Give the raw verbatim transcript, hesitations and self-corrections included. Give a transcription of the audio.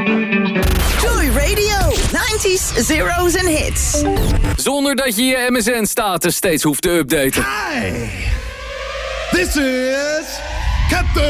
Joy Radio, nineties, zeros en hits. Zonder dat je je M S N-status steeds hoeft te updaten. Hi, this is Captain